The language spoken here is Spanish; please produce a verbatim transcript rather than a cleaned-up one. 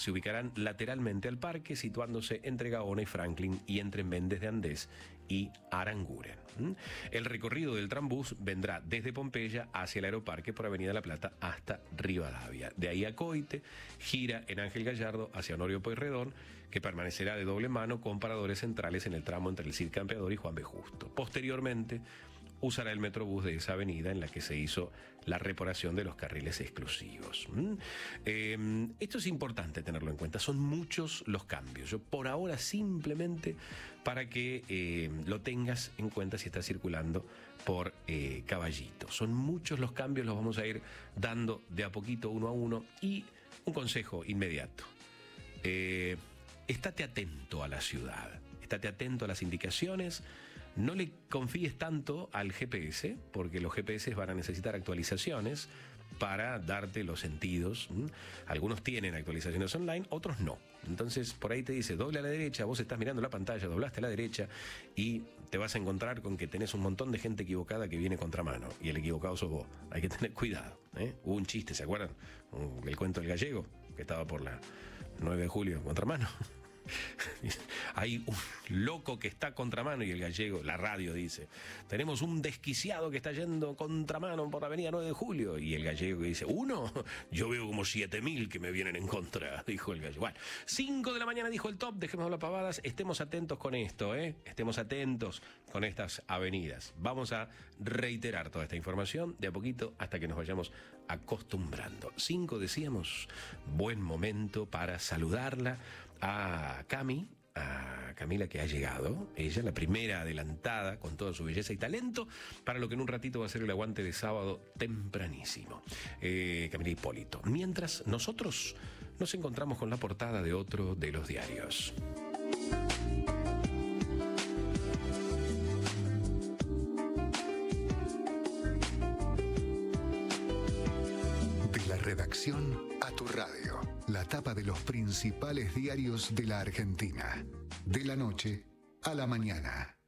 se ubicarán lateralmente al parque, situándose entre Gaona y Franklin y entre Méndez de Andés y Aranguren. ¿Mm? El recorrido del trambús vendrá desde Pompeya hacia el Aeroparque por Avenida La Plata hasta Rivadavia. De ahí a Coite, gira en Ángel Gallardo hacia Honorio Pueyrredón, que permanecerá de doble mano con paradores centrales en el tramo entre el Cid Campeador y Juan B. Justo. Posteriormente, usará el Metrobús de esa avenida en la que se hizo la reparación de los carriles exclusivos. ¿Mm? Eh, esto es importante tenerlo en cuenta, son muchos los cambios. Yo por ahora simplemente para que eh, lo tengas en cuenta si estás circulando por eh, Caballito. Son muchos los cambios, los vamos a ir dando de a poquito uno a uno. Y un consejo inmediato, eh, estate atento a la ciudad, estate atento a las indicaciones. No le confíes tanto al G P S, porque los G P S van a necesitar actualizaciones para darte los sentidos. ¿Mm? Algunos tienen actualizaciones online, otros no. Entonces, por ahí te dice, doble a la derecha, vos estás mirando la pantalla, doblaste a la derecha y te vas a encontrar con que tenés un montón de gente equivocada que viene contramano y el equivocado sos vos. Hay que tener cuidado. ¿eh? Hubo un chiste, ¿se acuerdan? El cuento del gallego, que estaba por la nueve de julio, contramano. Hay un loco que está contramano y el gallego, la radio dice, tenemos un desquiciado que está yendo contramano por la avenida nueve de julio, y el gallego dice, ¿uno? Yo veo como siete mil que me vienen en contra, dijo el gallego. Bueno, cinco de la mañana dijo el top, dejemos las pavadas, estemos atentos con esto, ¿eh? Estemos atentos con estas avenidas. Vamos a reiterar toda esta información de a poquito hasta que nos vayamos acostumbrando. Cinco decíamos, buen momento para saludarla a Cami, a Camila, que ha llegado, ella, la primera adelantada con toda su belleza y talento, para lo que en un ratito va a ser el aguante de sábado tempranísimo. Eh, Camila Hipólito. Mientras nosotros nos encontramos con la portada de otro de los diarios. De la redacción a tu radio. La tapa de los principales diarios de la Argentina. De la noche a la mañana.